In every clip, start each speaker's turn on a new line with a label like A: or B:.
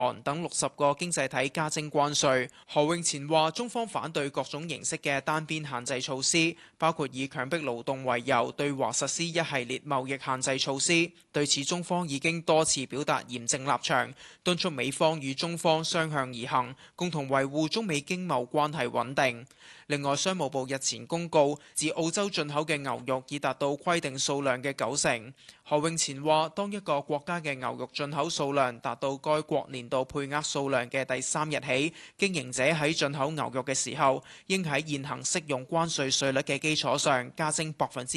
A: 韓等60個經濟體加徵關稅。何永前話：中方反對各種形式嘅單邊限制措施，包括以強迫勞動為由對華實施一系列貿易限制措施。對此，中方已經多次表達嚴正立場，敦促美方與中方相向而行，共同維護中美經貿關係穩定。另外，商務部日前公告，自澳洲進口嘅牛肉已達到規定數量嘅90%。何永前話：當一個國家嘅牛肉進口數量達到該國年度配額數量嘅第3日起，經營者喺進口牛肉嘅時候，應喺現行適用關稅稅率嘅基礎上加徵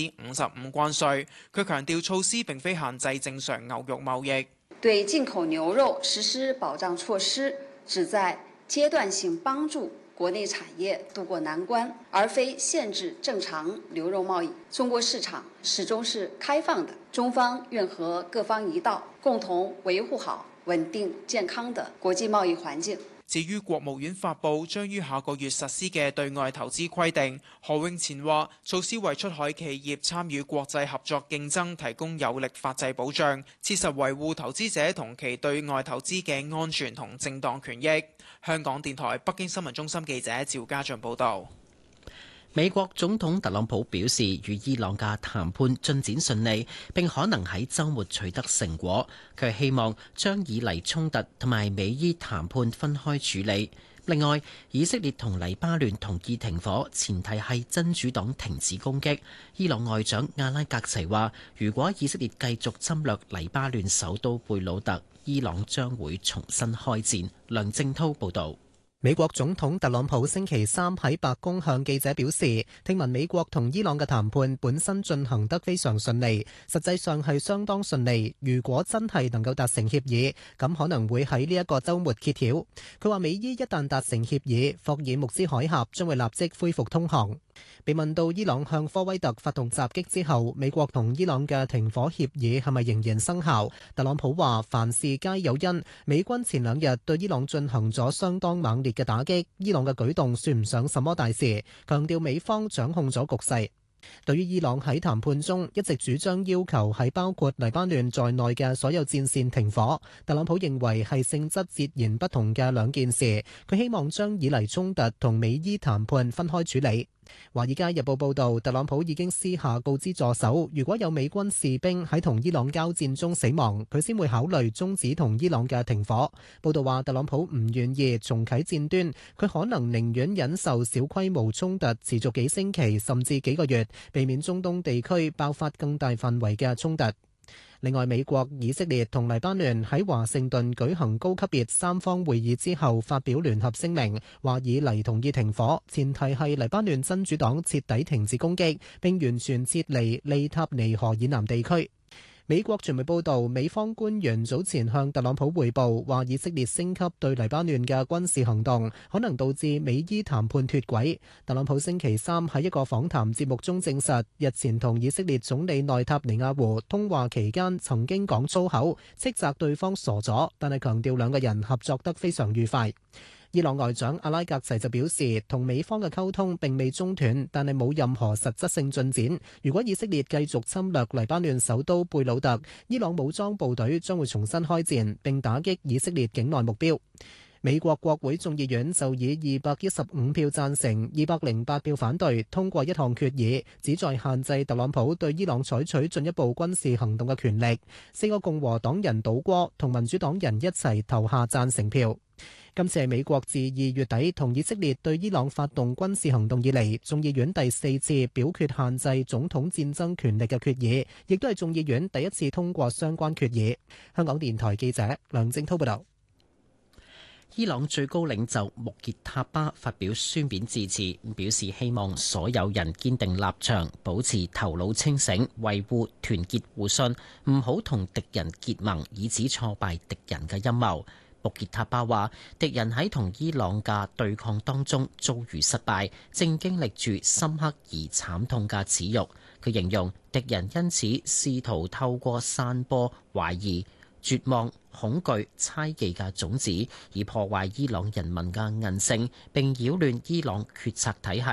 A: 55%關稅。佢強調措施並非限制正常牛肉貿易，
B: 對進口牛肉實施保障措施，旨在階段性幫助國內產業渡過難關，而非限制正常牛肉貿易。中國市場始終是開放的，中方願和各方一道，共同維護好穩定健康的國際貿易環境。
A: 至於國務院發布將於下個月實施嘅對外投資規定，何永前話措施為出海企業參與國際合作競爭提供有力法制保障，切實維護投資者同其對外投資嘅安全同正當權益。香港電台北京新聞中心記者趙家俊報道。
C: 美國總統特朗普表示，與伊朗嘅談判進展順利，並可能喺週末取得成果。佢希望將以黎衝突同埋美伊談判分開處理。另外，以色列同黎巴嫩同意停火，前提係真主黨停止攻擊。伊朗外長阿拉格齊話，如果以色列繼續侵略黎巴嫩首都貝魯特，伊朗將會重新開戰。梁正濤報導。
D: 美國總統特朗普星期三喺白宮向記者表示，聽聞美國同伊朗嘅談判本身進行得非常順利，實際上係相當順利。如果真係能夠達成協議，咁可能會喺呢一個週末揭曉。佢話美伊一旦達成協議，霍爾木茲海峽將會立即恢復通航。被問到伊朗向科威特發動襲擊之後，美國同伊朗嘅停火協議係咪仍然生效？特朗普話凡事皆有因，美軍前2日對伊朗進行咗相當猛烈嘅打擊，伊朗嘅舉動算唔上什麼大事，強調美方掌控咗局勢。對於伊朗喺談判中一直主張要求喺包括黎巴嫩在內嘅所有戰線停火，特朗普認為係性質截然不同嘅兩件事。佢希望將以黎衝突同美伊談判分開處理。華爾街日報報導，特朗普已經私下告知助手，如果有美軍士兵喺同伊朗交戰中死亡，佢先會考慮終止同伊朗嘅停火。報導話，特朗普唔願意重啟戰端，佢可能寧願忍受小規模衝突持續幾星期甚至幾個月，避免中東地區爆發更大範圍嘅衝突。另外，美國、以色列同黎巴嫩喺華盛頓舉行高級別三方會議之後，發表聯合聲明，話以黎同意停火，前提係黎巴嫩真主黨徹底停止攻擊，並完全撤離利塔尼河以南地區。美國傳媒報道，美方官員早前向特朗普匯報，話以色列升級對黎巴嫩嘅軍事行動，可能導致美伊談判脫軌。特朗普星期三喺一個訪談節目中證實，日前同以色列總理內塔尼亞胡通話期間曾經講粗口，斥責對方傻咗，但係強調兩個人合作得非常愉快。伊朗外長阿拉格齊就表示，同美方嘅溝通並未中斷，但係冇任何實質性進展。如果以色列繼續侵略黎巴嫩首都貝魯特，伊朗武裝部隊將會重新開戰，並打擊以色列境內目標。美國國會眾議院就以215票贊成、208票反對通過一項決議，旨在限制特朗普對伊朗採取進一步軍事行動嘅權力。4個共和黨人倒戈，同民主黨人一齊投下贊成票。今次係美國自2月底同以色列對伊朗發動軍事行動以嚟，眾議院第4次表決限制總統戰爭權力嘅決議，亦都係眾議院第一次通過相關決議。香港電台記者梁正滔報導。
C: 伊朗最高領袖穆傑塔巴發表書面致辭，表示希望所有人堅定立場，保持頭腦清醒，維護團結互信，唔好同敵人結盟，以此挫敗敵人嘅陰謀。穆傑塔巴話：敵人喺同伊朗嘅對抗當中遭遇失敗，正經歷住深刻而慘痛嘅恥辱。佢形容敵人因此試圖透過散播懷疑、絕望、恐懼、猜忌嘅種子，以破壞伊朗人民嘅韌性，並擾亂伊朗決策體系。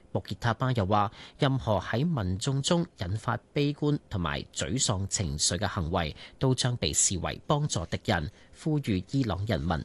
C: 穆傑塔巴又話，任何喺民眾中引發悲觀同埋沮喪情緒嘅行為，都將被視為幫助敵人，呼籲伊朗人民